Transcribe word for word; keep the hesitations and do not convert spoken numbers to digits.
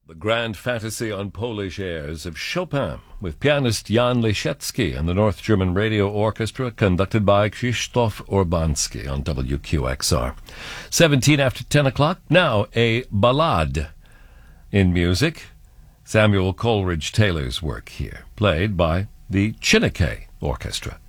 The Grand Fantasy on Polish Airs of Chopin with pianist Jan Leszecki and the North German Radio Orchestra conducted by Krzysztof Urbanski on W Q X R. seventeen after ten o'clock, now a ballade. In music, Samuel Coleridge Taylor's work here, played by the Chineke Orchestra.